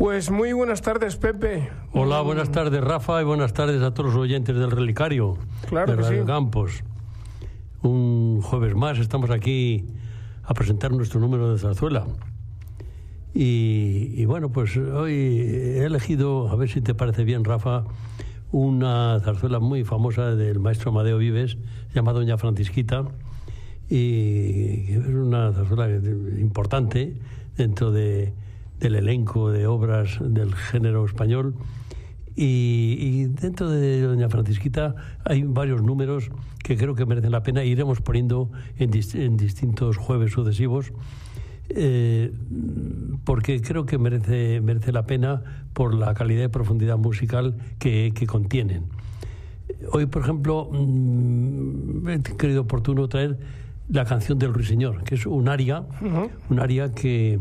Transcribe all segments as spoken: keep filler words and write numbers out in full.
Pues muy buenas tardes, Pepe. Hola, buenas tardes, Rafa, y buenas tardes a todos los oyentes del Relicario. Claro de que Radio sí. Campos. Un jueves más estamos aquí a presentar nuestro número de zarzuela. Y, y bueno, pues hoy he elegido, a ver si te parece bien, Rafa, una zarzuela muy famosa del maestro Amadeo Vives, llamada Doña Francisquita, y es una zarzuela importante dentro de, del elenco de obras del género español. Y, y dentro de Doña Francisquita hay varios números que creo que merecen la pena. Iremos poniendo en, dist- en distintos jueves sucesivos, eh, porque creo que merece, merece la pena por la calidad y profundidad musical que, que contienen. Hoy, por ejemplo, mmm, he querido oportuno traer la canción del Ruiseñor, que es un aria, uh-huh. un aria que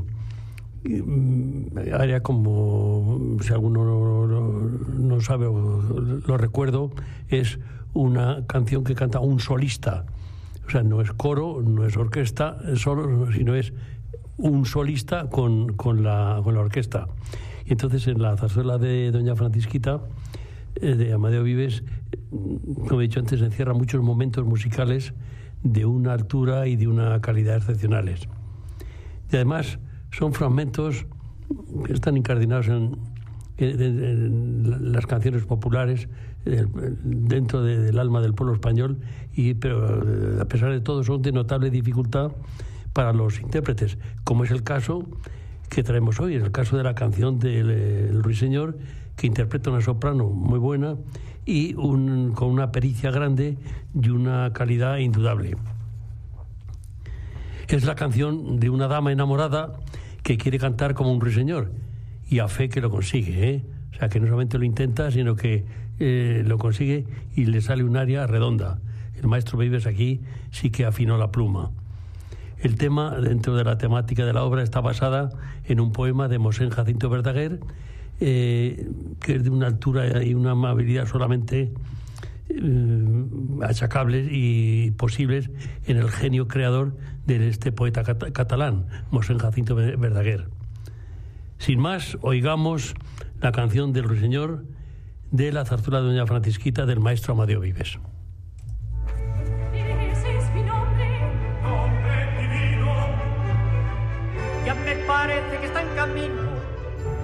área como, si alguno no, no, no sabe o lo recuerdo, es una canción que canta un solista, o sea, no es coro, no es orquesta solo, sino es un solista con, con, la, con la orquesta. Y entonces en la zarzuela de Doña Francisquita, eh, de Amadeo Vives, como he dicho antes, encierra muchos momentos musicales de una altura y de una calidad excepcionales. Y además son fragmentos que están incardinados en, en, en las canciones populares, dentro de, del alma del pueblo español, y pero a pesar de todo son de notable dificultad para los intérpretes, como es el caso que traemos hoy, es el caso de la canción del el Ruiseñor, que interpreta una soprano muy buena y un, con una pericia grande y una calidad indudable. Es la canción de una dama enamorada que quiere cantar como un ruiseñor, y a fe que lo consigue, ¿eh? O sea, que no solamente lo intenta, sino que eh, lo consigue y le sale un aria redonda. El maestro Vives aquí sí que afinó la pluma. El tema, dentro de la temática de la obra, está basada en un poema de Mosén Jacinto Verdaguer, eh, que es de una altura y una amabilidad solamente eh, achacables y posibles en el genio creador de este poeta cat- catalán, Mosén Jacinto Verdaguer. Sin más, oigamos la canción del Ruiseñor de la zarzuela de Doña Francisquita del maestro Amadeo Vives. Ya me parece que está en camino